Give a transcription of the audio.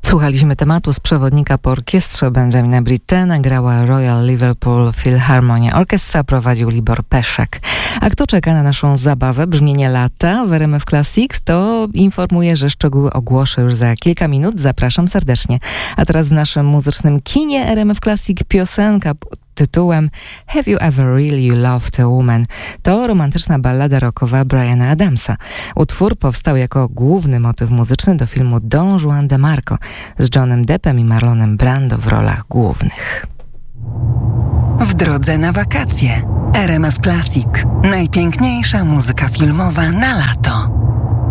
Słuchaliśmy tematu z przewodnika po orkiestrze Benjamina Brittena, grała Royal Liverpool Philharmonia Orchestra, prowadził Libor Peszek. A kto czeka na naszą zabawę, brzmienie lata w RMF Classic, to informuję, że szczegóły ogłoszę już za kilka minut. Zapraszam serdecznie. A teraz w naszym muzycznym kinie RMF Classic piosenka tytułem Have You Ever Really Loved a Woman? To romantyczna ballada rockowa Briana Adamsa. Utwór powstał jako główny motyw muzyczny do filmu Don Juan de Marco z Johnem Deppem i Marlonem Brando w rolach głównych. W drodze na wakacje. RMF Classic. Najpiękniejsza muzyka filmowa na lato.